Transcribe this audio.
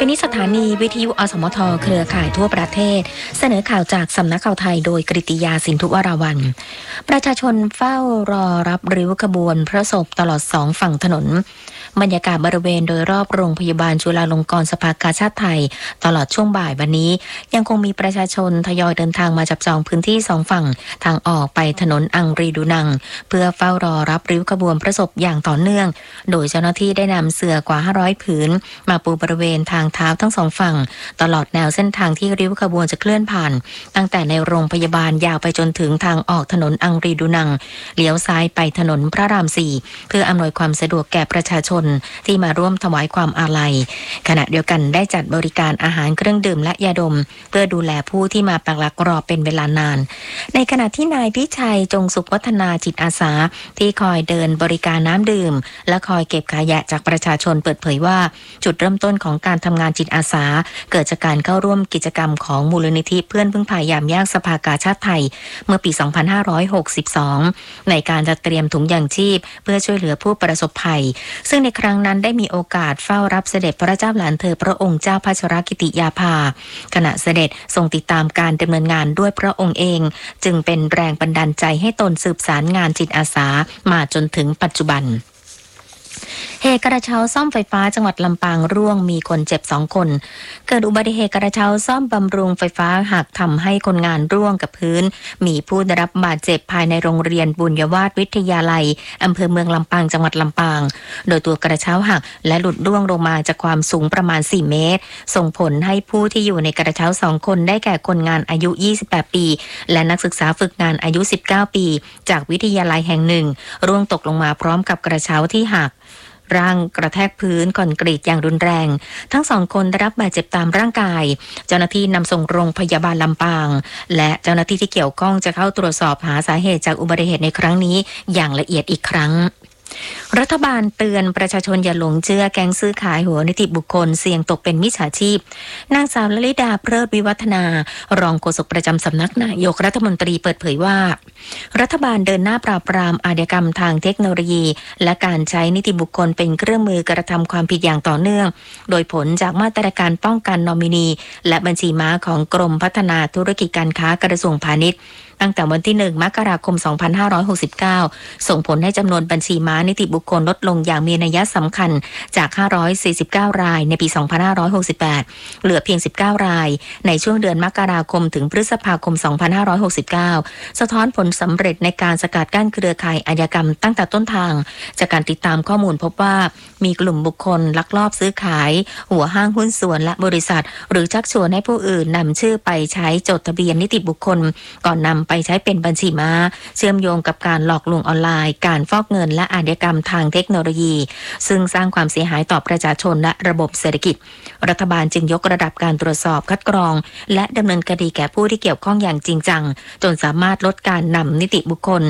นี้สถานีวิทยุอสมทเครือข่ายทั่วประเทศเสนอข่าวจากสำนักข่าวไทยโดยกฤติยาสินธุวราวัลย์ประชาชนเฝ้ารอรับริ้วขบวนพระศพตลอดสองฝั่งถนนบรรยากาศบริเวณโดยรอบโรงพยาบาลจุฬาลงกรณ์สภากาชาดไทยตลอดช่วงบ่ายวันนี้ยังคงมีประชาชนทยอยเดินทางมาจับจองพื้นที่สองฝั่งทางออกไปถนนอังรีดูนังเพื่อเฝ้ารอรับริ้วขบวนพระศพอย่างต่อเนื่องโดยเจ้าหน้าที่ได้นำเสื่อกว่า500ผืนมาปูบริเวณทางเท้าทั้งสองฝั่งตลอดแนวเส้นทางที่ริ้วขบวนจะเคลื่อนผ่านตั้งแต่ในโรงพยาบาลยาวไปจนถึงทางออกถนนอังรีดูนังเลี้ยวซ้ายไปถนนพระราม4เพื่ออำนวยความสะดวกแก่ประชาชนที่มาร่วมถวายความอาลัยขณะเดียวกันได้จัดบริการอาหารเครื่องดื่มและยาดมเพื่อดูแลผู้ที่มาปักหลักรอเป็นเวลานานในขณะที่นายพิชัยจงสุขวัฒนาจิตอาสาที่คอยเดินบริการน้ำดื่มและคอยเก็บขยะจากประชาชนเปิดเผยว่าจุดเริ่มต้นของการทำงานจิตอาสาเกิดจากการเข้าร่วมกิจกรรมของมูลนิธิเพื่อนพึ่งพายามยากสภากาชาดไทยเมื่อปี 2562 ในการจัดเตรียมถุงยางชีพเพื่อช่วยเหลือผู้ประสบภัยซึ่งในครั้งนั้นได้มีโอกาสเฝ้ารับเสด็จพระเจ้าหลานเธอพระองค์เจ้าพัชรกิติยาภาขณะเสด็จทรงติดตามการดำเนินงานด้วยพระองค์เองจึงเป็นแรงบันดาลใจให้ตนสืบสารงานจิตอาสามาจนถึงปัจจุบันเหตุกระเช้าซ่อมไฟฟ้าจังหวัดลำปางร่วงมีคนเจ็บ2คนเกิดอุบัติเหตุกระเช้าซ่อมบำรุงไฟฟ้าหักทำให้คนงานร่วงกับพื้นมีผู้ได้รับบาดเจ็บภายในโรงเรียนบุญยวาสวิทยาลัยอำเภอเมืองลำปางจังหวัดลำปางโดยตัวกระเช้าหักและหลุดร่วงลงมาจากความสูงประมาณ4 เมตรส่งผลให้ผู้ที่อยู่ในกระเช้า2 คนได้แก่คนงานอายุ28 ปีและนักศึกษาฝึกงานอายุ19 ปีจากวิทยาลัยแห่งหนึ่งร่วงตกลงมาพร้อมกับกระเช้าที่หักร่างกระแทกพื้นคอนกรีตอย่างรุนแรงทั้ง2 คนได้รับบาดเจ็บตามร่างกายเจ้าหน้าที่นำส่งโรงพยาบาลลำปางและเจ้าหน้าที่ที่เกี่ยวข้องจะเข้าตรวจสอบหาสาเหตุจากอุบัติเหตุในครั้งนี้อย่างละเอียดอีกครั้งรัฐบาลเตือนประชาชนอย่าหลงเชื่อแก๊งซื้อขายหัวนิติบุคคลเสี่ยงตกเป็นมิจฉาชีพนางสาวลลิดาเพลิดวิวัฒนารองโฆษกประจำสำนักนายกรัฐมนตรีเปิดเผยว่ารัฐบาลเดินหน้าปราบปรามอาชญากรรมทางเทคโนโลยีและการใช้นิติบุคคลเป็นเครื่องมือกระทำความผิดอย่างต่อเนื่องโดยผลจากมาตรการป้องกันนอมินีและบัญชีม้าของกรมพัฒนาธุรกิจการค้ากระทรวงพาณิชย์ตั้งแต่วันที่1 มกราคม 2569 ส่งผลให้จำนวนบัญชีม้านิติบุคคลลดลงอย่างมีนัยสำคัญจาก549 รายในปี 2568 เหลือเพียง19 รายในช่วงเดือนมกราคมถึงพฤษภาคม 2569 สะท้อนผลสำเร็จในการสกัดกั้นเครือข่ายอาชญากรรมตั้งแต่ต้นทางจากการติดตามข้อมูลพบว่ามีกลุ่มบุคคลลักลอบซื้อขายหัวห้างหุ้นส่วนและบริษัทหรือชักชวนให้ผู้อื่นนำชื่อไปใช้จดทะเบียนนิติบุคคลก่อนนำไปใช้เป็นบัญชีม้าเชื่อมโยงกับการหลอกลวงออนไลน์การฟอกเงินและอาชญากรรมทางเทคโนโลยีซึ่งสร้างความเสียหายต่อประชาชนและระบบเศรษฐกิจรัฐบาลจึงยกระดับการตรวจสอบคัดกรองและดำเนินคดีแก่ผู้ที่เกี่ยวข้องอย่างจริงจังจนสามารถลดการนำนิติบุคคล